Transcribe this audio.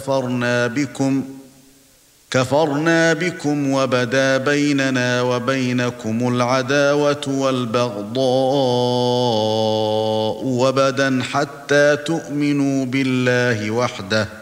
كفرنا بكم وبدا بيننا وبينكم العداوة والبغضاء وبدا حتى تؤمنوا بالله وحده